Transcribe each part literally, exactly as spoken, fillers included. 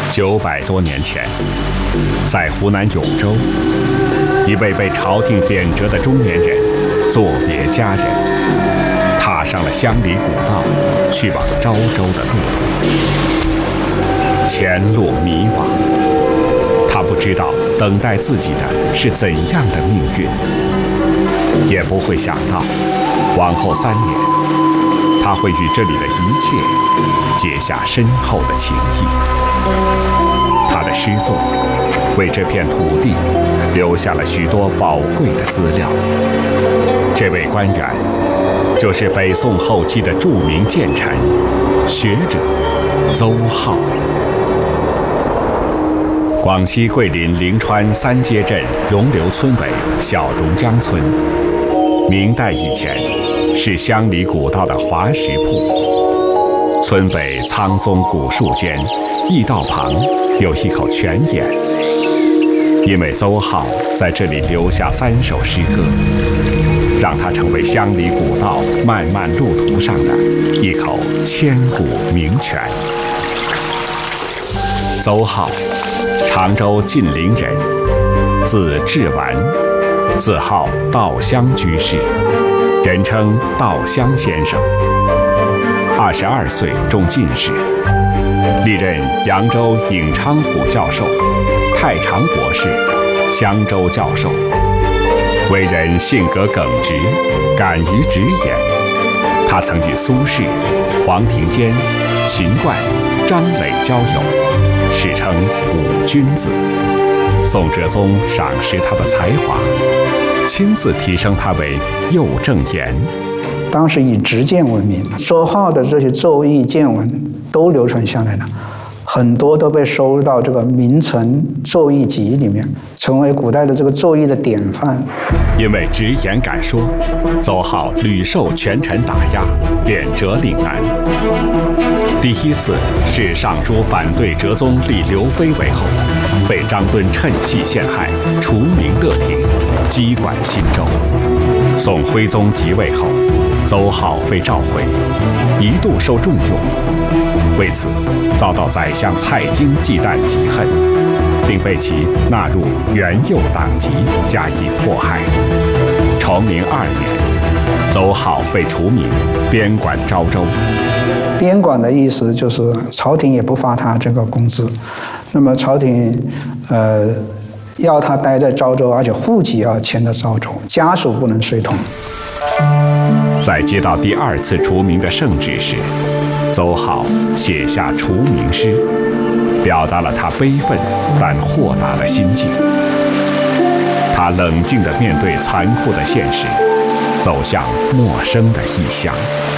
九百多年前，在湖南永州，一位被朝廷贬谪的中年人作别家人，踏上了乡里古道去往昭州的路途。前路迷惘，他不知道等待自己的是怎样的命运，也不会想到往后三年，他会与这里的一切结下深厚的情谊。他的诗作为这片土地留下了许多宝贵的资料。这位官员就是北宋后期的著名谏臣、学者邹浩。广西桂林灵川三街镇荣流村委小榕江村，明代以前是乡里古道的滑石铺。村北苍松古树间，驿道旁有一口泉眼。因为邹浩在这里留下三首诗歌，让它成为乡里古道漫漫路途上的一口千古名泉。邹浩，常州晋陵人，字志完，自号稻香居士，人称稻香先生。二十二岁中进士，历任扬州颍昌府教授、太常博士、襄州教授。为人性格耿直，敢于直言。他曾与苏轼、黄庭坚、秦观、张磊交友，史称五君子。宋哲宗赏识他的才华，亲自提升他为右正言。 当时以直谏闻名，邹浩的这些奏议谏文都流传下来了，很多都被收入到这个名臣奏议集里面，成为古代的这个奏议的典范。 因为直言敢说，邹浩屡受权臣打压，贬谪岭南。第一次是上书反对哲宗立刘妃为后，被张敦趁隙陷害，除名勒平，击管新州。宋徽宗即位后，邹浩被召回，一度受重用，为此遭到宰相蔡京忌惮嫉恨，并被其纳入元佑党籍加以迫害。崇明二年，邹浩被除名，边管昭州。 边管的意思就是朝廷也不发他这个工资，那么朝廷呃要他待在昭州，而且户籍要迁到昭州，家属不能随同。 在接到第二次除名的圣旨时，邹浩写下除名诗，表达了他悲愤但豁达的心境。他冷静地面对残酷的现实，走向陌生的异乡。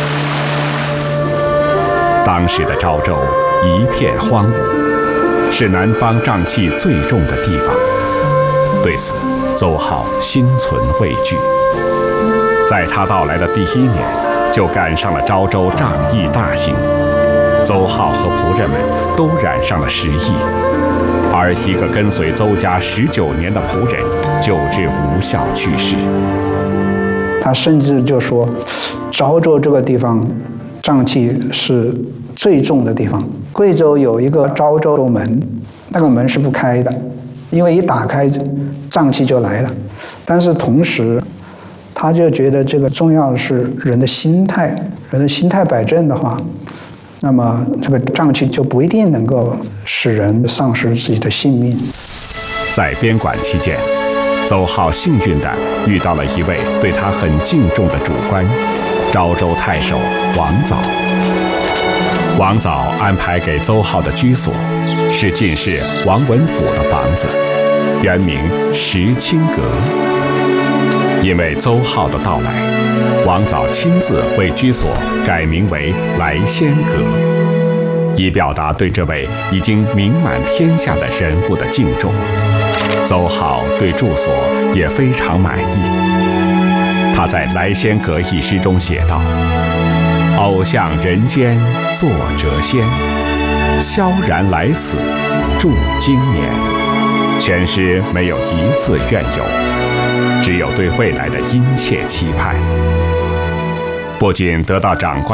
当时的昭州一片荒芜，是南方瘴气最重的地方。对此，邹浩心存畏惧。在他到来的第一年，就赶上了昭州瘴疫大行，邹浩和仆人们都染上了时疫，而一个跟随邹家十九年的仆人救治无效去世。 他甚至就说，昭州这个地方瘴气是最重的地方。贵州有一个昭州门，那个门是不开的，因为一打开，瘴气就来了。但是同时，他就觉得这个重要的是人的心态，人的心态摆正的话，那么这个瘴气就不一定能够使人丧失自己的性命。 在边管期间，邹浩幸运地遇到了一位对他很敬重的主官，昭州太守王藻。王藻安排给邹浩的居所是进士王文甫的房子，原名石青阁。因为邹浩的到来，王藻亲自为居所改名为来仙阁，以表达对这位已经名满天下的人物的敬重。邹浩对住所也非常满意。他在《来仙阁》一诗中写道：“偶向人间作谪仙，萧然来此住经年。”全诗没有一字怨尤，只有对未来的殷切期盼。不仅得到长官